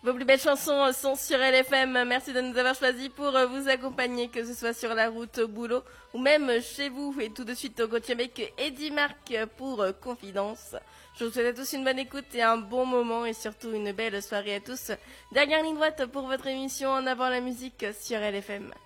Vos plus belles chansons sont sur LFM. Merci de nous avoir choisis pour vous accompagner, que ce soit sur la route, au boulot ou même chez vous. Et tout de suite, au continue avec Eddie Marc pour Confidence. Je vous souhaite à tous une bonne écoute et un bon moment et surtout une belle soirée à tous. Dernière ligne droite pour votre émission En avant la musique sur LFM.